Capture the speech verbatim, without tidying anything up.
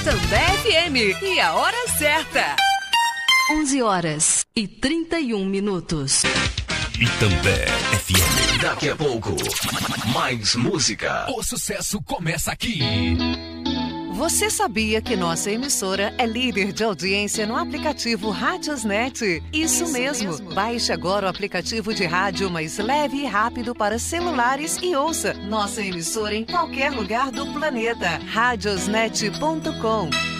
Itambé F M. E a hora certa. onze horas e trinta e um minutos. Itambé F M. Daqui a pouco, mais música. O sucesso começa aqui. Você sabia que nossa emissora é líder de audiência no aplicativo Rádiosnet? Isso, Isso mesmo. mesmo. Baixe agora o aplicativo de rádio mais leve e rápido para celulares e ouça nossa emissora em qualquer lugar do planeta. Rádiosnet ponto com.